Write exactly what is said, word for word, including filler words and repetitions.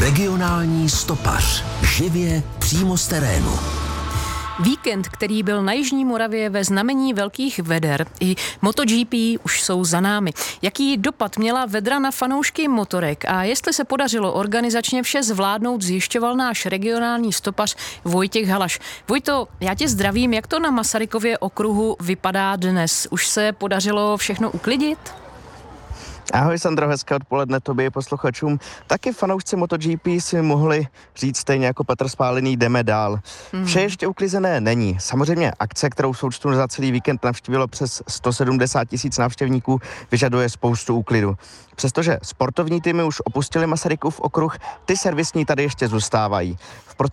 Regionální stopař. Živě přímo z terénu. Víkend, který byl na Jižní Moravě ve znamení velkých veder, i MotoGP už jsou za námi. Jaký dopad měla vedra na fanoušky motorek a jestli se podařilo organizačně vše zvládnout, zjišťoval náš regionální stopař Vojtěch Halaš. Vojto, já tě zdravím, jak to na Masarykově okruhu vypadá dnes? Už se podařilo všechno uklidit? Ahoj Sandro, hezké odpoledne tobě posluchačům. Taky fanoušci MotoGP si mohli říct stejně jako Petr Spálený, jdeme dál. Mm. Vše ještě uklizené není. Samozřejmě akce, kterou v součtu za celý víkend navštívilo přes sto sedmdesát tisíc návštěvníků, vyžaduje spoustu úklidu. Přestože sportovní týmy už opustili Masarykův okruh, ty servisní tady ještě zůstávají. V